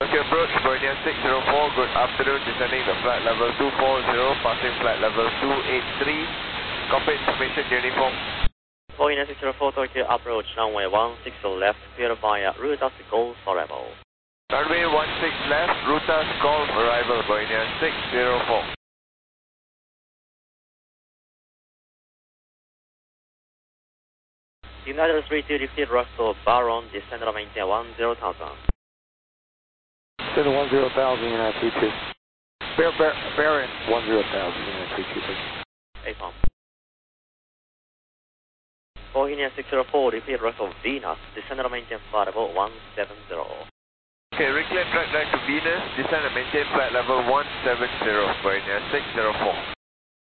Tokyo approach, Bernier 604, good afternoon, descending the flight level 240, passing flight level 283, copy information uniform. Bernier 604, Tokyo approach, runway 16 left, clear via Rutas Golf arrival. Runway 16 left, Rutas Golf arrival, Bernier 604. United 32, repeat Russell Baron, descend and maintain 10,000. Descend 10,000, United 32. Baron 10,000, United 32. AFOM. Bernier 604, repeat Russell Venus, descend and maintain flight level 170. Okay, reclaim track back to Venus, descend and maintain flight level 170, Bernier 604.